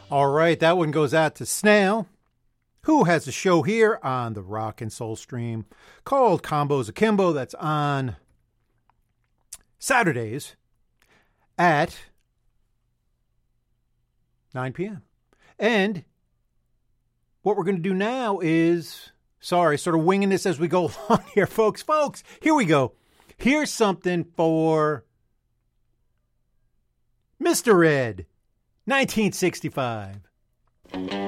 All right, that one goes out to Snail, who has a show here on the Rock and Soul Stream called Combos Akimbo. That's on Saturdays at 9 p.m. And what we're going to do now is, sort of winging this as we go along here, folks. Folks, here we go. Here's something for Mr. Ed, 1965.